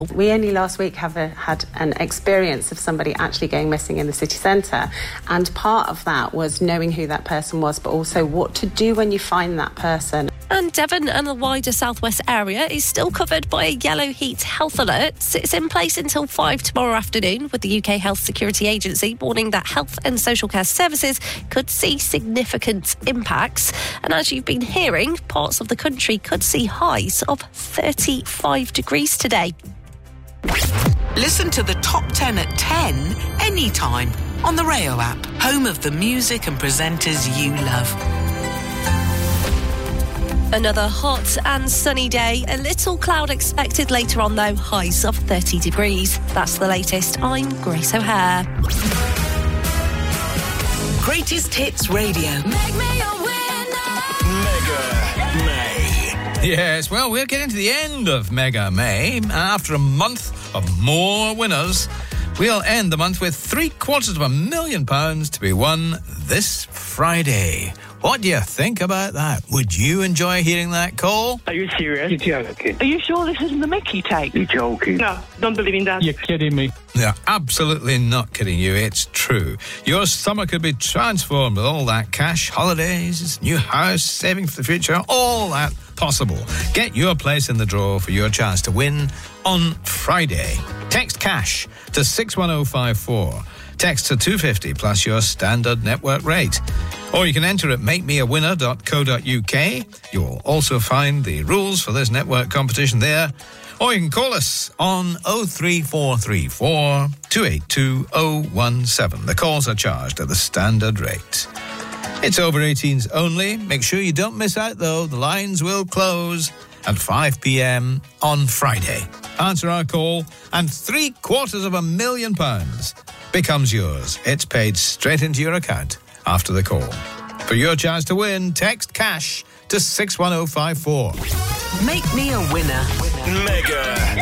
We only last week had an experience of somebody actually going missing in the city centre, and part of that was knowing who that person was, but also what to do when you find that person. And Devon and the wider southwest area is still covered by a yellow heat health alert. It's in place until 5 tomorrow afternoon, with the UK Health Security Agency warning that health and social care services could see significant impacts. And as you've been hearing, parts of the country could see highs of 35 degrees today. Listen to the top 10 at 10 anytime on the Rayo app, home of the music and presenters you love. Another hot and sunny day. A little cloud expected later on, though. Highs of 30 degrees. That's the latest. I'm Grace O'Hare. Greatest Hits Radio. Make me a winner. Mega May. Yes, well, we're getting to the end of Mega May. And after a month of more winners, we'll end the month with £750,000 to be won this Friday. What do you think about that? Would you enjoy hearing that call? Are you serious? You're joking. Are you sure this isn't the Mickey tape? You're joking. No, don't believe in that. You're kidding me. Yeah, absolutely not kidding you. It's true. Your summer could be transformed with all that cash, holidays, new house, saving for the future, all that possible. Get your place in the draw for your chance to win on Friday. Text cash to 61054. Text to 250 plus your standard network rate. Or you can enter at makemeawinner.co.uk. You will also find the rules for this network competition there. Or you can call us on 03434 282 017. The calls are charged at the standard rate. It's over 18s only. Make sure you don't miss out, though. The lines will close at 5 p.m. on Friday. Answer our call, and £750,000 becomes yours. It's paid straight into your account after the call. For your chance to win, text cash to 61054. Make me a winner. Mega